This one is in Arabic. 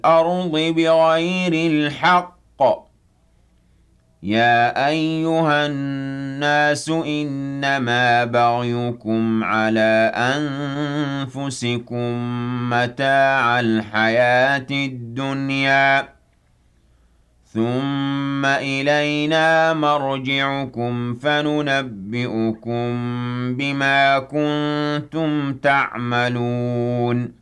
الأرض بغير الحق. يا أيها الناس إنما بغيكم على أنفسكم متاع الحياة الدنيا ثم إلينا مرجعكم فننبئكم بما كنتم تعملون